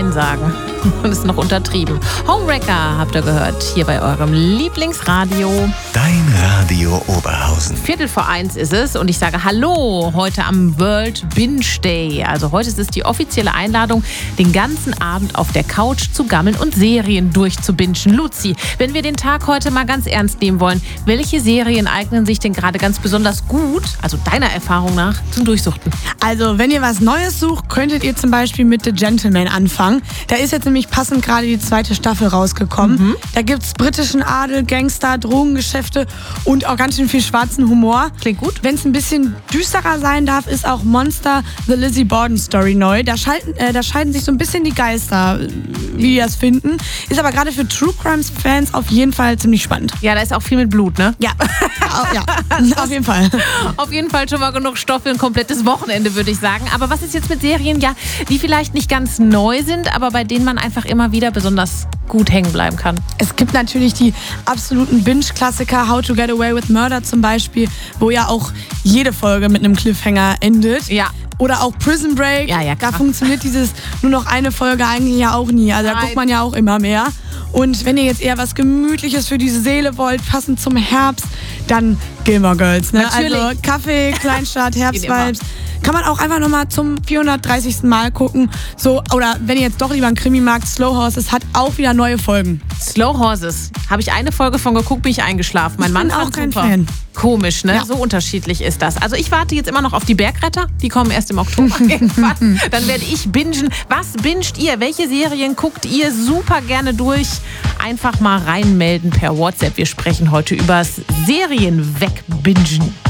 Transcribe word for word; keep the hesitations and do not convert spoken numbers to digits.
Nein sagen. Und ist noch untertrieben. Homewrecker habt ihr gehört, hier bei eurem Lieblingsradio. Dein Radio Oberhausen. Viertel vor eins ist es und ich sage Hallo heute am World Binge Day. Also heute ist es die offizielle Einladung, den ganzen Abend auf der Couch zu gammeln und Serien durchzubingen. Luzi, wenn wir den Tag heute mal ganz ernst nehmen wollen, welche Serien eignen sich denn gerade ganz besonders gut, also deiner Erfahrung nach, zum Durchsuchten? Also wenn ihr was Neues sucht, könntet ihr zum Beispiel mit The Gentleman anfangen. Da ist jetzt nämlich passend gerade die zweite Staffel rausgekommen. Mhm. Da gibt's britischen Adel, Gangster, Drogengeschäfte und auch ganz schön viel schwarzen Humor. Klingt gut. Wenn es ein bisschen düsterer sein darf, ist auch Monster, The Lizzie Borden Story neu. Da, schalten, äh, da scheiden sich so ein bisschen die Geister, wie die das finden. Ist aber gerade für True Crimes Fans auf jeden Fall ziemlich spannend. Ja, da ist auch viel mit Blut, ne? Ja, ja. Auf jeden Fall. Auf jeden Fall schon mal genug Stoff für ein komplettes Wochenende, würde ich sagen. Aber was ist jetzt mit Serien, ja, die vielleicht nicht ganz neu sind, aber bei denen man einfach immer wieder besonders gut hängen bleiben kann? Es gibt natürlich die absoluten Binge-Klassiker, How to Get Away with Murder zum Beispiel, wo ja auch jede Folge mit einem Cliffhanger endet. Ja. Oder auch Prison Break. Ja, ja, da funktioniert dieses nur noch eine Folge eigentlich ja auch nie. Also da Nein. guckt man ja auch immer mehr. Und wenn ihr jetzt eher was Gemütliches für die Seele wollt, passend zum Herbst, dann Gilmore Girls. Ne? Natürlich. Also Kaffee, Kleinstadt, Herbstvibes. Kann man auch einfach nochmal zum vierhundertdreißigsten Mal gucken. So, oder wenn ihr jetzt doch lieber einen Krimi mag, Slow Horses hat auch wieder neue Folgen. Slow Horses. Habe ich eine Folge von geguckt, bin ich eingeschlafen. Mein Ich Mann bin auch fand kein super. Fan. Komisch, ne? Ja. So unterschiedlich ist das. Also ich warte jetzt immer noch auf die Bergretter. Die kommen erst im Oktober irgendwann. Dann werde ich bingen. Was binget ihr? Welche Serien guckt ihr super gerne durch? Einfach mal reinmelden per WhatsApp. Wir sprechen heute übers Serien wegbingen.